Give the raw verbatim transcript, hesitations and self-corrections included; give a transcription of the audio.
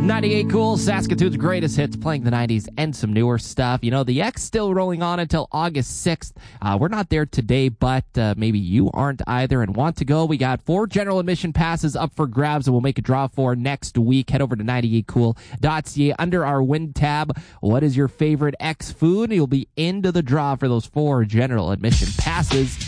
ninety-eight Cool, Saskatoon's greatest hits, playing the nineties and some newer stuff. You know, the X still rolling on until August sixth. Uh, we're not there today, but uh, maybe you aren't either and want to go. We got four general admission passes up for grabs that we'll make a draw for next week. Head over to ninety-eight cool dot c a under our win tab. What is your favorite X food? You'll be into the draw for those four general admission passes.